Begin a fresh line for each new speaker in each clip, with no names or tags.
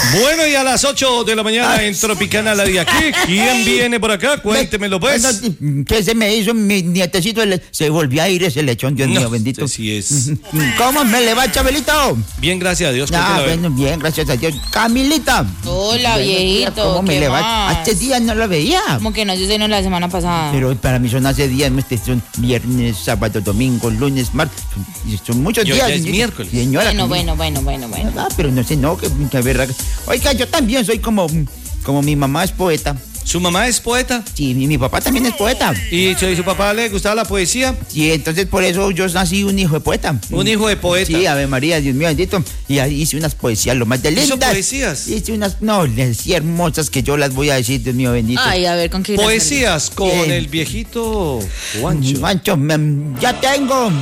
Bueno, y a las 8 de la mañana en Tropicana la de aquí. ¿Quién viene por acá? Cuéntemelo, pues.
¿Qué se me hizo mi nietecito? Se volvió a ir ese lechón, Dios mío, bendito.
Sí es.
¿Cómo me le va, Chabelito?
Bien, gracias a Dios.
Bueno, bien, gracias a Dios. Camilita.
Hola, viejito.
¿Cómo me le va? Hace días no lo veía.
Como que no, yo sé, no la semana pasada.
Pero para mí son hace días, son viernes, sábado, domingo, lunes, martes. Son muchos días.
Ya es miércoles.
Señora,
bueno.
Pero no sé, no, que verdad. Oiga, yo también soy como mi mamá es poeta.
¿Su mamá es poeta?
Sí, mi papá también es poeta.
¿Y su papá le gustaba la poesía?
Sí, entonces por eso yo nací un hijo de poeta.
¿Un hijo de poeta?
Sí, Ave María, Dios mío bendito. Y ahí hice unas poesías lo más de lindas.
¿Hizo poesías?
Hice unas, no, sí, hermosas que yo las voy a decir, Dios mío bendito.
Ay, a ver, ¿con qué?
Poesías con el viejito Juancho.
Juancho, ya tengo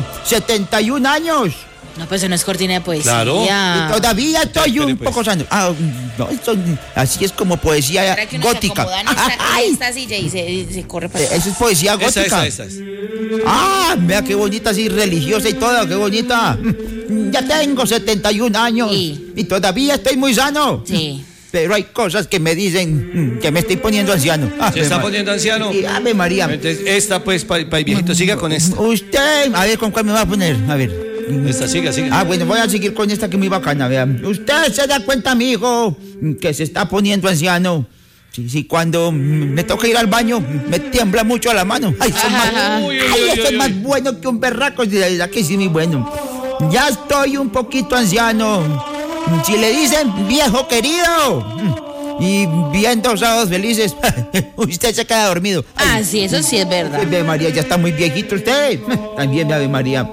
71 años.
No, pues eso no es cortina de poesía.
Claro.
Y todavía estoy un poco sano. No, así es como poesía gótica.
En esta silla y se corre para
Esa es poesía gótica.
Esa es.
Vea qué bonita, así religiosa y toda, qué bonita. Ya tengo 71 años y todavía estoy muy sano.
Sí.
Pero hay cosas que me dicen que me estoy poniendo anciano.
¿Se está poniendo anciano?
Sí, Ave María.
Entonces, esta pues, para el viejito, siga con esta.
Usted, a ver, ¿con cuál me va a poner? A ver.
Esta, siga.
Bueno, voy a seguir con esta que es muy bacana, vean. Usted se da cuenta, mijo, que se está poniendo anciano. Sí, cuando me toca ir al baño, me tiembla mucho la mano. Ay, eso es más bueno que un berraco. De verdad que sí, muy bueno. Ya estoy un poquito anciano. Si le dicen viejo querido y viendo sábados felices, usted se queda dormido.
Sí, eso sí es verdad.
Ave María, ya está muy viejito usted. También, Ave María.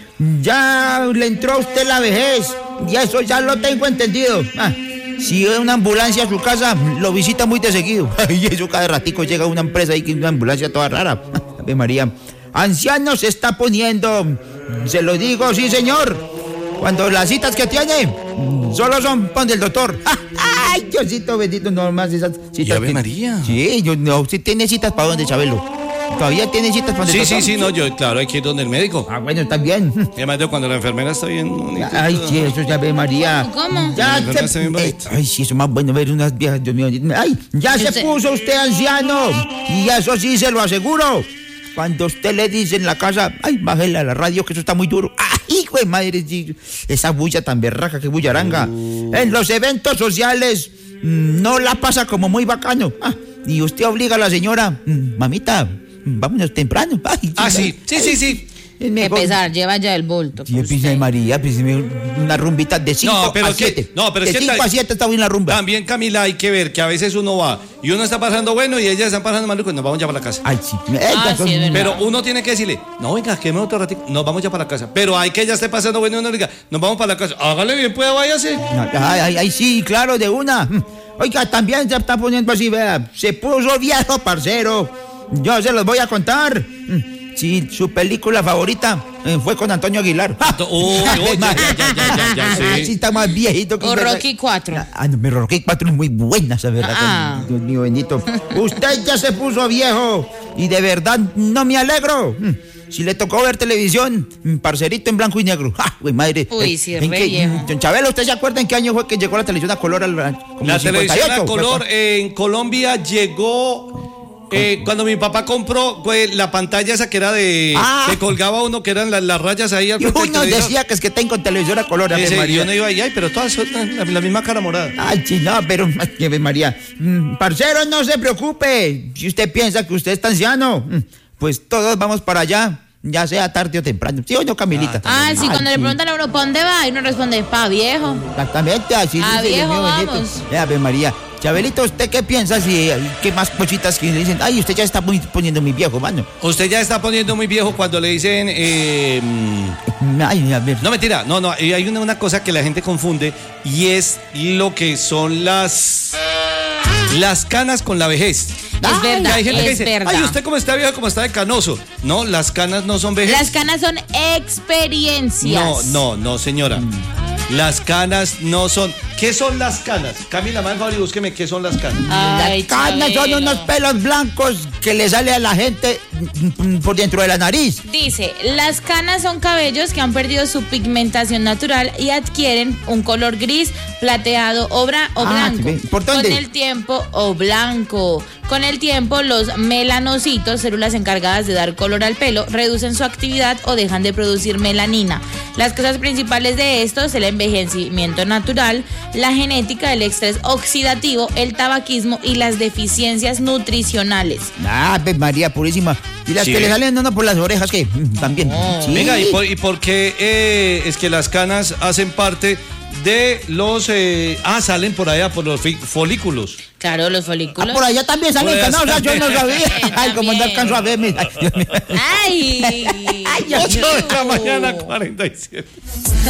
Ya le entró a usted la vejez, y eso ya lo tengo entendido. Si es una ambulancia a su casa, lo visita muy de seguido. Y eso cada ratico llega una empresa ahí, una ambulancia toda rara. Ave María, anciano se está poniendo, se lo digo, sí señor. Cuando las citas que tiene solo son con el doctor. Ay, Diosito bendito, no más esas citas.
¿Y Ave María?
Sí, usted tiene citas para dónde, Chabelo. ¿Todavía tiene citas para dónde?
Sí, no, claro, hay que ir donde el médico.
Bueno, también.
Además de cuando la enfermera está bien.
Ay, sí, eso ya ve María.
¿Cómo?
Ya ay, sí, eso es más bueno ver unas viejas, Dios mío. Ay, ya se puso usted anciano. Y eso sí se lo aseguro. Cuando usted le dice en la casa, ay, bájale a la radio que eso está muy duro. Ay, hijo de madre, esa bulla tan berraca, que bullaranga. En los eventos sociales no la pasa como muy bacano. Y usted obliga a la señora, mamita, vámonos temprano. Ay,
sí.
Qué pesar, lleva ya el bulto.
Sí, pues, María, pues una rumbita de 5 a 7.
De 5
a 7 está bien la rumba.
También, Camila, hay que ver que a veces uno va y uno está pasando bueno y ellas están pasando maluco y nos vamos ya para la casa.
Ay, sí.
Sí,
pero uno tiene que decirle, no, venga, queme otro ratito, nos vamos ya para la casa. Pero hay que ella esté pasando bueno y uno le diga, nos vamos para la casa. Hágale bien, pues, váyase.
Ay, sí, claro, de una. Oiga, también se está poniendo así, vea. Se puso viejo, parcero. Yo se los voy a contar. Sí, su película favorita fue con Antonio Aguilar.
Ya.
Sí, está más viejito que...
O Rocky 4.
No, Rocky 4 es muy buena, esa verdad. Dios mío bendito. Usted ya se puso viejo y de verdad no me alegro. Si le tocó ver televisión, parcerito en blanco y negro. ¡Uy, madre!
Uy, sí, re viejo.
Chabelo, ¿usted se acuerda en qué año fue que llegó la televisión a color?
La televisión a color en Colombia llegó... cuando mi papá compró la pantalla esa que era de... que colgaba uno, que eran las rayas ahí al frente del televisor.
Decía que es que tengo televisor a color, Ave María.
Yo no iba ahí, pero todas son la misma cara morada.
Ay, sí, no, pero Ave María. Parcero, no se preocupe. Si usted piensa que usted está anciano, pues todos vamos para allá. Ya sea tarde o temprano. ¿Sí o no, Camilita?
Sí, cuando le preguntan a uno, ¿para dónde va? Y uno responde, pa' viejo.
Exactamente, así dice.
Viejo, vamos.
Ave María. Chabelito, ¿usted qué piensa? ¿Qué más cositas que le dicen? Ay, usted ya está poniendo muy viejo, mano.
Usted ya está poniendo muy viejo cuando le dicen...
Ay, a ver.
No, mentira. No, hay una cosa que la gente confunde y es lo que son las canas con la vejez.
Es verdad,
hay gente que dice,
verdad.
ay, usted como está viejo, como está de canoso. No, las canas no son vejez.
Las canas son experiencias.
No, señora. Las canas no son... ¿Qué son las canas? Camila, por favor, y búsqueme qué son las canas.
Las canas son unos pelos blancos que le sale a la gente por dentro de la nariz.
Dice, las canas son cabellos que han perdido su pigmentación natural y adquieren un color gris, plateado o blanco.
¿Por dónde?
Con el tiempo, los melanocitos, células encargadas de dar color al pelo, reducen su actividad o dejan de producir melanina. Las causas principales de esto es el envejecimiento natural, la genética, el estrés oxidativo, el tabaquismo y las deficiencias nutricionales.
Pues María Purísima. Y las que le salen por las orejas, ¿qué? También.
Sí. Venga, ¿y por qué es que las canas hacen parte de los... salen por allá, por los folículos?
Claro, los folículos.
Por allá también salen canas, o sea, yo no sabía. Ay, como no alcanzo a verme.
Ay,
8 de la mañana, 47.